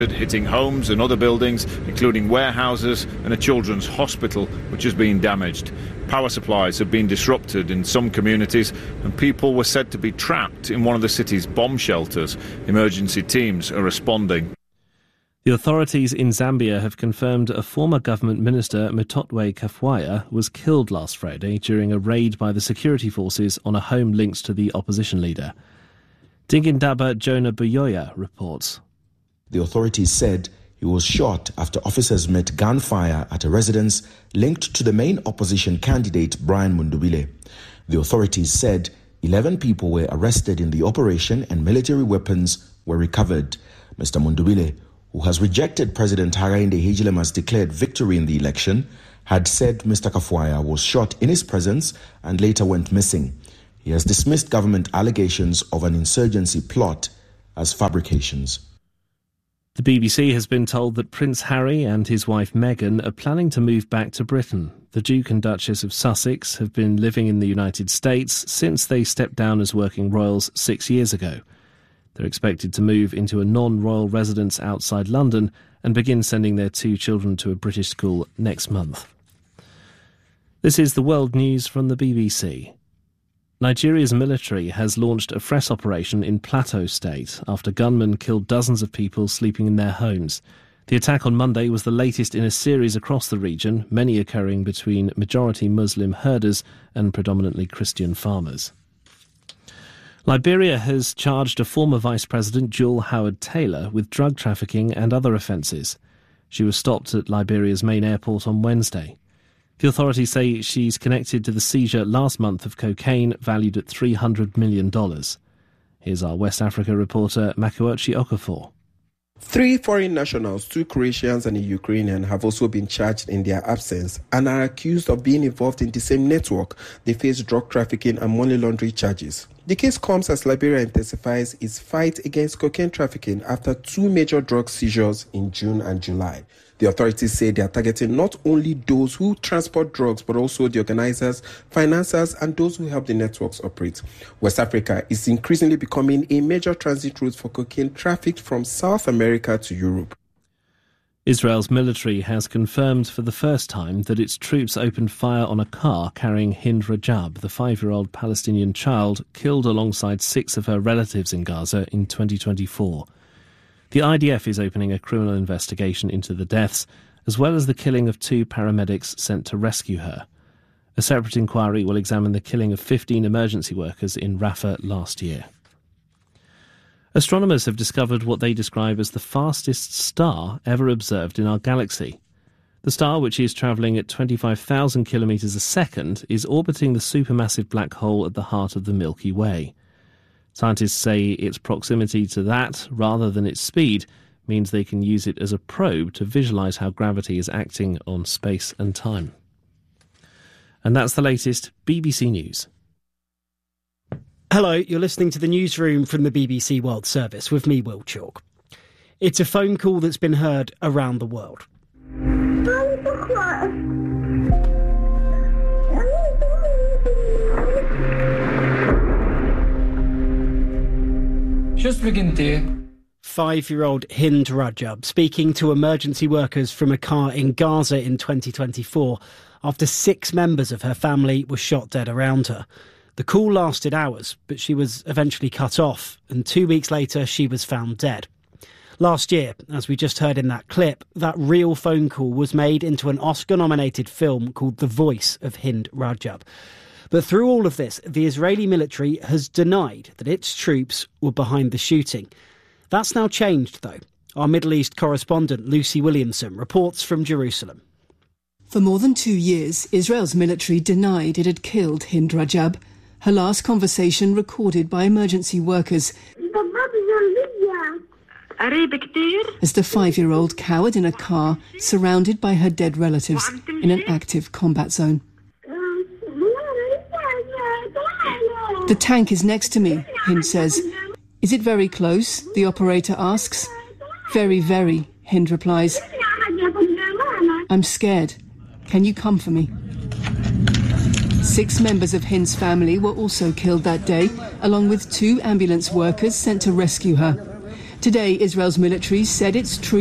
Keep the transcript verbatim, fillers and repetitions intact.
hitting homes and other buildings, including warehouses and a children's hospital, which has been damaged. Power supplies have been disrupted in some communities, and people were said to be trapped in one of the city's bomb shelters. Emergency teams are responding. The authorities in Zambia have confirmed a former government minister, Mutotwe Kafwaya, was killed last Friday during a raid by the security forces on a home linked to the opposition leader. Dingindaba Jonah Buyoya reports. The authorities said he was shot after officers met gunfire at a residence linked to the main opposition candidate, Brian Mundubile. The authorities said eleven people were arrested in the operation and military weapons were recovered. Mister Mundubile, who has rejected President Hakainde Hichilema's declared victory in the election, had said Mister Kafwaya was shot in his presence and later went missing. He has dismissed government allegations of an insurgency plot as fabrications. The B B C has been told that Prince Harry and his wife Meghan are planning to move back to Britain. The Duke and Duchess of Sussex have been living in the United States since they stepped down as working royals six years ago. They're expected to move into a non-royal residence outside London and begin sending their two children to a British school next month. This is the world news from the B B C. Nigeria's military has launched a fresh operation in Plateau State after gunmen killed dozens of people sleeping in their homes. The attack on Monday was the latest in a series across the region, many occurring between majority Muslim herders and predominantly Christian farmers. Liberia has charged a former Vice President, Jewel Howard-Taylor, with drug trafficking and other offences. She was stopped at Liberia's main airport on Wednesday. The authorities say she's connected to the seizure last month of cocaine valued at three hundred million dollars. Here's our West Africa reporter, Makuachi Okafor. Three foreign nationals, two Croatians and a Ukrainian, have also been charged in their absence and are accused of being involved in the same network. They face drug trafficking and money laundering charges. The case comes as Liberia intensifies its fight against cocaine trafficking after two major drug seizures in June and July. The authorities say they are targeting not only those who transport drugs, but also the organizers, financiers, and those who help the networks operate. West Africa is increasingly becoming a major transit route for cocaine trafficked from South America to Europe. Israel's military has confirmed for the first time that its troops opened fire on a car carrying Hind Rajab, the five-year-old Palestinian child killed alongside six of her relatives in Gaza in twenty twenty-four. The I D F is opening a criminal investigation into the deaths, as well as the killing of two paramedics sent to rescue her. A separate inquiry will examine the killing of fifteen emergency workers in Rafah last year. Astronomers have discovered what they describe as the fastest star ever observed in our galaxy. The star, which is travelling at twenty-five thousand kilometres a second, is orbiting the supermassive black hole at the heart of the Milky Way. Scientists say its proximity to that, rather than its speed, means they can use it as a probe to visualise how gravity is acting on space and time. And that's the latest B B C News. Hello, you're listening to the newsroom from the B B C World Service with me, Will Chalk. It's a phone call that's been heard around the world. Five-year-old Hind Rajab speaking to emergency workers from a car in Gaza in twenty twenty-four after six members of her family were shot dead around her. The call lasted hours, but she was eventually cut off, and two weeks later she was found dead. Last year, as we just heard in that clip, that real phone call was made into an Oscar-nominated film called The Voice of Hind Rajab. But through all of this, the Israeli military has denied that its troops were behind the shooting. That's now changed, though. Our Middle East correspondent, Lucy Williamson, reports from Jerusalem. For more than two years, Israel's military denied it had killed Hind Rajab. Her last conversation recorded by emergency workers as the five-year-old cowered in a car surrounded by her dead relatives in an active combat zone. The tank is next to me, Hind says. Is it very close? The operator asks. Very, very, Hind replies. I'm scared. Can you come for me? Six members of Hind's family were also killed that day, along with two ambulance workers sent to rescue her. Today, Israel's military said its troops